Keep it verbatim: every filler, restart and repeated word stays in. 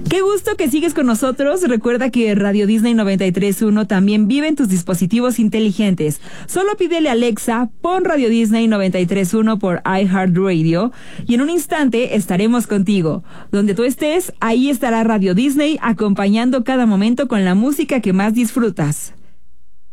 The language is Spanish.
Qué gusto que sigues con nosotros. Recuerda que Radio Disney noventa y tres punto uno también vive en tus dispositivos inteligentes. Solo pídele a Alexa, pon Radio Disney noventa y tres punto uno por iHeartRadio y en un instante estaremos contigo. Donde tú estés, ahí estará Radio Disney acompañando cada momento con la música que más disfrutas.